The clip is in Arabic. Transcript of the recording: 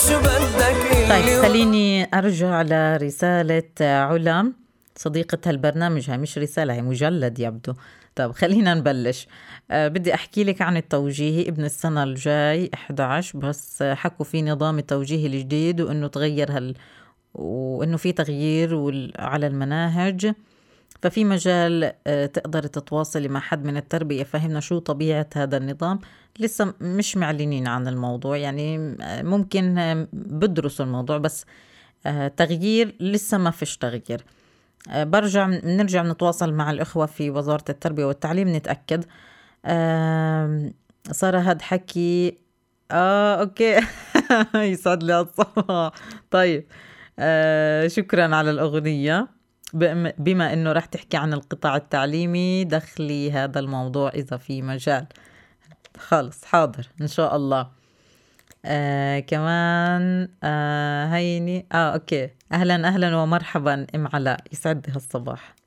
شو بدك. طيب خليني أرجع لرسالة علا صديقة هالبرنامج. هاي مش رسالة، هي مجلد يبدو. طب خلينا نبلش. بدي أحكي لك عن التوجيهي ابن السنة الجاي 11، بس حكوا في نظام التوجيهي الجديد وإنه تغير وإنه في تغيير على المناهج، ففي مجال تقدر تتواصلي مع حد من التربية يفهمنا شو طبيعة هذا النظام. لسه مش معلنين عن الموضوع، يعني ممكن بدرسوا الموضوع، بس تغيير لسه ما فيش تغيير. نرجع نتواصل مع الإخوة في وزارة التربية والتعليم نتأكد. صار هاد حكي أوكي. يسعد لي الصباح. طيب شكرا على الأغنية. بما أنه رح تحكي عن القطاع التعليمي، دخلي هذا الموضوع إذا في مجال. خلص حاضر إن شاء الله. كمان هيني أوكي. أهلا ومرحبا أم علاء، يسعد هالصباح.